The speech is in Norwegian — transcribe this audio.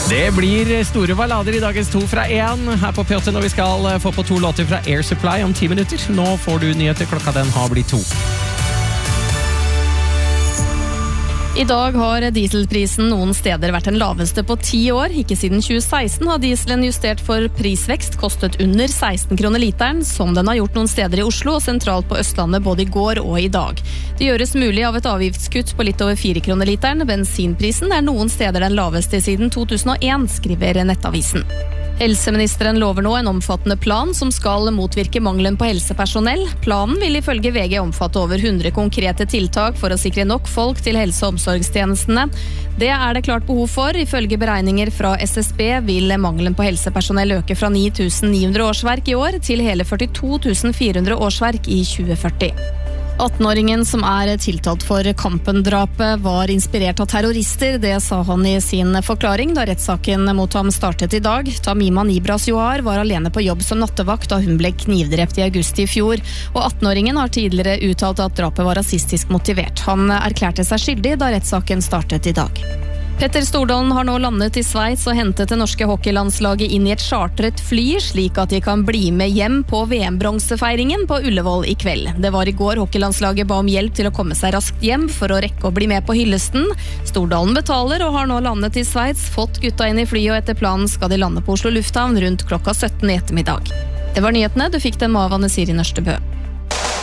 Det blir store ballader I dagens 2 fra 1 her på P8 når vi skal få på 2 låter fra Air Supply om 10 minutter. Nå får du nyheter, klokka den har blitt 2. I dag har dieselprisen noen steder vært den laveste på 10 år. Ikke siden 2016 har dieselen justert for prisvekst kostet under 16 kroner literen, som den har gjort noen steder I Oslo og sentralt på Østlandet både I går og I dag. Det gjøres mulig av et avgiftskutt på litt over 4 kroner literen. Bensinprisen noen steder den laveste siden 2001, skriver Nettavisen. Helseministeren lover nå en omfattende plan som skal motvirke mangelen på helsepersonell. Planen vil ifølge VG omfatte over 100 konkrete tiltak for å sikre nok folk til helse- og omsorgstjenestene. Det det klart behov for. Ifølge beregninger fra SSB vil mangelen på helsepersonell øke fra 9.900 årsverk I år til hele 42.400 årsverk I 2040. 18-åringen som tiltalt for Kampen-drapet var inspirert av terrorister, det sa han I sin forklaring da rettssaken mot ham startet I dag. Tamima Nibras Johar var alene på jobb som nattevakt da hun ble knivdrept I august I fjor, og 18-åringen har tidligere uttalt at drapet var rasistisk motivert. Han erklærte seg skyldig da rettssaken startet I dag. Petter Stordalen har nå landet I Sveits og hentet det norske hockeylandslaget inn I et chartret fly, slik at de kan bli med hjem på VM-bronsefeiringen på Ullevål I kveld. Det var I går hockeylandslaget ba om hjelp til å komme seg raskt hjem for å rekke å bli med på hyllesten. Stordalen betaler og har nå landet I Sveits, fått gutta inn I flyet, og etter planen skal de lande på Oslo Lufthavn rundt klokka 17 I ettermiddag. Det var nyhetene, du fikk dem av Anne Siri Nørstebø.